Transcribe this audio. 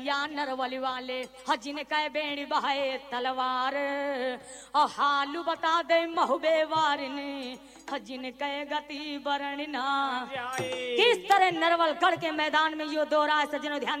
या नरवली वाले हजिन कह बेड़ी बहाए तलवार और हालू बता दे महबे वारिनी हजिन कह गति बरणना। किस तरह नरवल गढ़ के मैदान में यो दो राय सजनों ध्यान